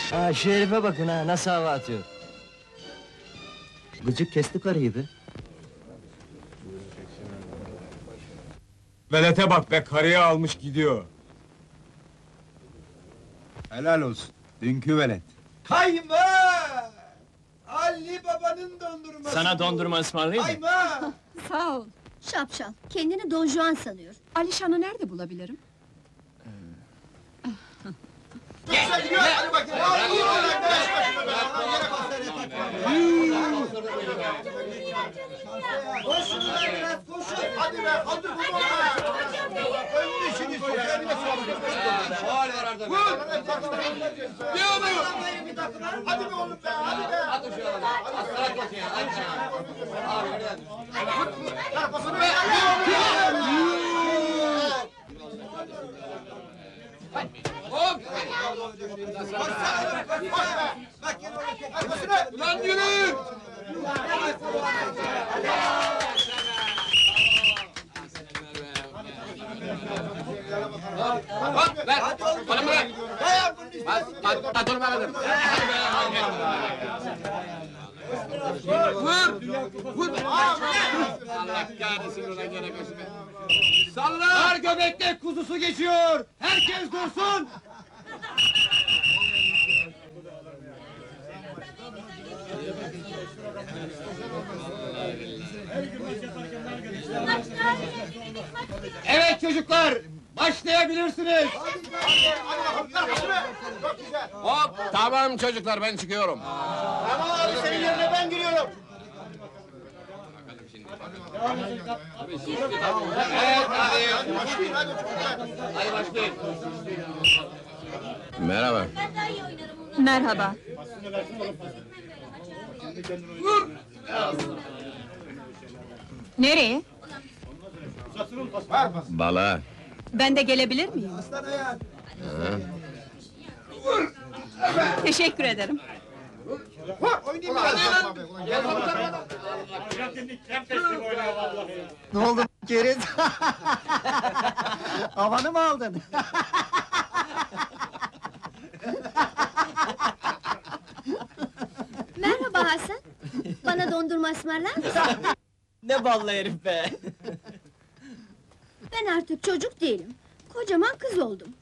Ha, şu herife bakın ha, nasıl hava atıyor. Gıcık kesti karıyı be. Velete bak be, karıyı almış gidiyor. Helal olsun. Dünkü velet. Kayma! Ali Baba'nın dondurması. Sana bu. dondurma ısmarlayayım mı? Kayma! Sağ ol. Şapşal, kendini Don Juan sanıyor. Alişan'ı nerede bulabilirim? Hadi gidiyor, hadi bakayım. Hadi koşun lan biraz, koşun. Hadi be, hadi bu önünü işini sokağa bile soracak. Vur! Ne oluyor? Hadi be oğlum be, hadi be. Hadi be. Kafasını be. Hop! Ulan yürü! Hop ver! Bana bırak! Hadi dur bakalım! Vur! Vur! Allah kahretsin ulan gene peşime! Salla! Dar göbekte kuzusu geçiyor! Herkes dursun! Evet çocuklar, başlayabilirsiniz! Hop! Tamam çocuklar ben çıkıyorum. Tamam abi, senin yerine ben giriyorum! Evet hadi! Hadi başlayın! Merhaba. Merhaba. Nereye? Bala. Ben de gelebilir miyim? Teşekkür ederim. Ne oldu keriz? Havanı mı aldın? Merhaba Hasan. Bana dondurma ısmarlar mısın? Ne ballı herif be! Ben artık çocuk değilim. Kocaman kız oldum.